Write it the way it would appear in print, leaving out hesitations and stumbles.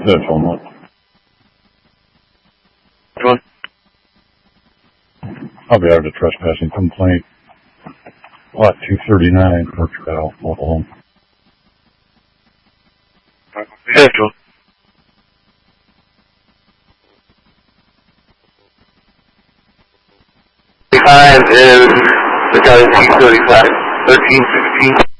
That's almost. I'll be out of trespassing complaint. Lot 239, Birchville, Oklahoma. Central. Five is the county 35, 1316.